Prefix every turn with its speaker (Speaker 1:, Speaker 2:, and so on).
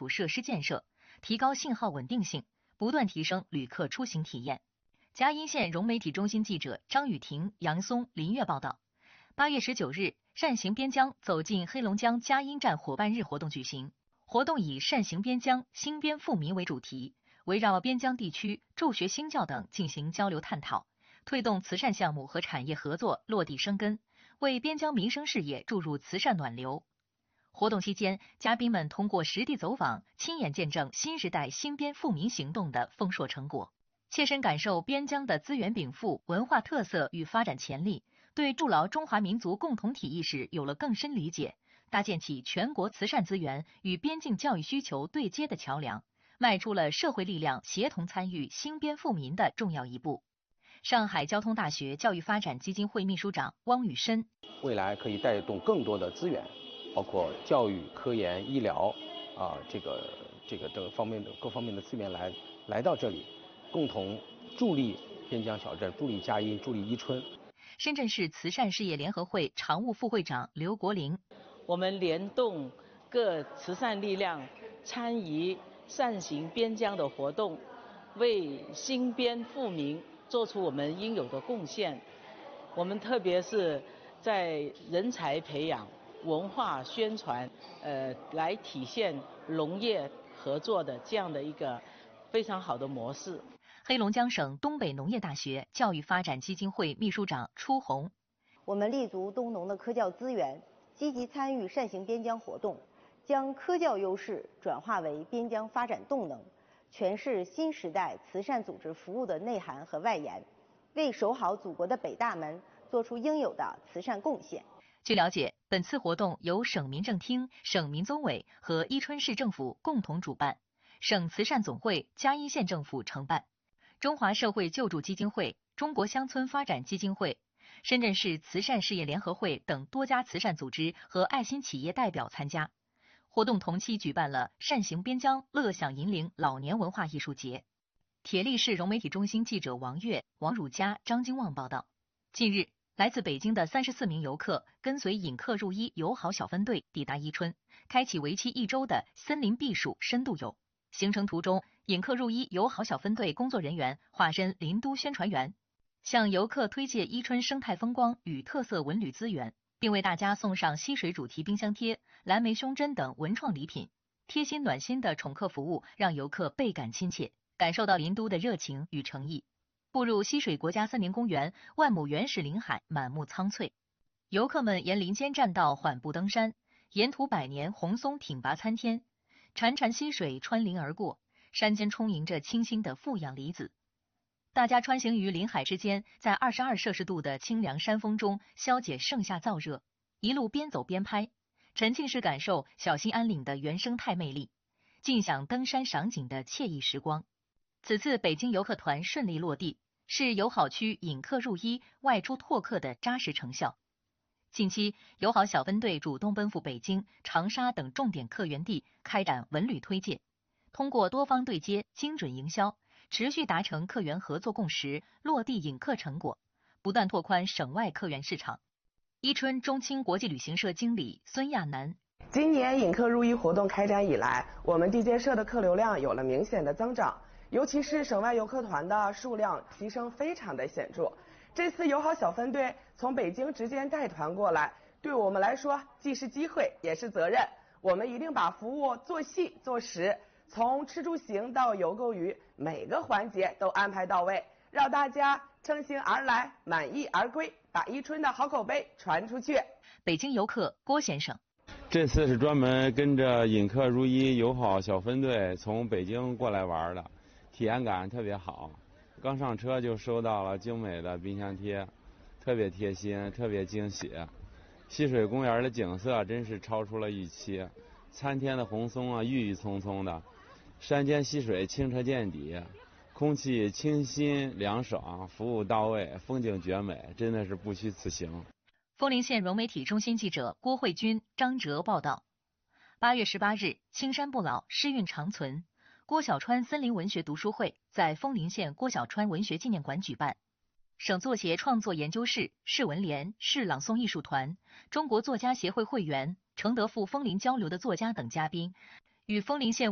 Speaker 1: 础设施建设，提高信号稳定性，不断提升旅客出行体验。嘉荫县融媒体中心记者张雨婷、杨松、林月报道。8月19日，善行边疆走进黑龙江嘉荫站伙伴日活动举行。活动以善行边疆、兴边富民为主题，围绕边疆地区助学兴教等进行交流探讨，推动慈善项目和产业合作落地生根，为边疆民生事业注入慈善暖流。活动期间，嘉宾们通过实地走访，亲眼见证新时代兴边富民行动的丰硕成果，切身感受边疆的资源禀赋、文化特色与发展潜力，对筑牢中华民族共同体意识有了更深理解，搭建起全国慈善资源与边境教育需求对接的桥梁，迈出了社会力量协同参与兴边富民的重要一步。上海交通大学教育发展基金会秘书长汪宇深：
Speaker 2: 未来可以带动更多的资源，包括教育、科研、医疗这个各方面的资源来到这里，共同助力边疆小镇，助力嘉荫，助力伊春。
Speaker 1: 深圳市慈善事业联合会常务副会长刘国林：
Speaker 3: 我们联动各慈善力量参与善行边疆的活动，为兴边富民做出我们应有的贡献。我们特别是在人才培养、文化宣传，来体现农业合作的这样的一个非常好的模式。
Speaker 1: 黑龙江省东北农业大学教育发展基金会秘书长初红：
Speaker 4: 我们立足东农的科教资源，积极参与善行边疆活动，将科教优势转化为边疆发展动能，诠释新时代慈善组织服务的内涵和外延，为守好祖国的北大门做出应有的慈善贡献。
Speaker 1: 据了解，本次活动由省民政厅、省民综委和伊春市政府共同主办，省慈善总会、嘉荫县政府承办，中华社会救助基金会、中国乡村发展基金会、深圳市慈善事业联合会等多家慈善组织和爱心企业代表参加。活动同期举办了善行边疆乐享银陵老年文化艺术节。铁力市融媒体中心记者王悦、王汝佳、张金旺报道。近日，来自北京的34名游客跟随引客入伊友好小分队抵达伊春，开启为期1周的森林避暑深度游。行程途中，引客入伊友好小分队工作人员化身林都宣传员，向游客推介伊春生态风光与特色文旅资源，并为大家送上溪水主题冰箱贴、蓝莓胸针等文创礼品。贴心暖心的宠客服务让游客倍感亲切，感受到林都的热情与诚意。步入溪水国家森林公园，万亩原始林海满目苍翠，游客们沿林间栈道缓步登山，沿途百年红松挺拔参天，潺潺溪水穿林而过，山间充盈着清新的负氧离子。大家穿行于林海之间，在22摄氏度的清凉山风中消解盛夏燥热，一路边走边拍，沉浸式感受小兴安岭的原生态魅力，尽享登山赏景的惬意时光。此次北京游客团顺利落地，是友好区引客入伊、外出拓客的扎实成效。近期，友好小分队主动奔赴北京、长沙等重点客源地，开展文旅推介，通过多方对接、精准营销，持续达成客源合作共识，落地引客成果，不断拓宽省外客源市场。伊春中青国际旅行社经理孙亚楠：
Speaker 5: 今年引客入伊活动开展以来，我们地接社的客流量有了明显的增长，尤其是省外游客团的数量提升非常的显著。这次友好小分队从北京直接带团过来，对我们来说既是机会也是责任。我们一定把服务做细做实，从吃住行到游购娱，每个环节都安排到位，让大家乘兴而来，满意而归，把伊春的好口碑传出去。
Speaker 1: 北京游客郭先生：
Speaker 6: 这次是专门跟着引客入伊友好小分队从北京过来玩的，体验感特别好。刚上车就收到了精美的冰箱贴，特别贴心，特别惊喜。溪水公园的景色真是超出了预期，参天的红松啊，郁郁葱葱的，山间溪水清澈见底，空气清新凉爽，服务到位，风景绝美，真的是不虚此行。
Speaker 1: 丰陵县融媒体中心记者郭慧君、张哲报道。8月18日，青山不老，诗韵长存。郭小川森林文学读书会在丰陵县郭小川文学纪念馆举办。省作协创作研究室、市文联、市朗诵艺术团、中国作家协会会员、承德赴丰陵交流的作家等嘉宾，与丰陵县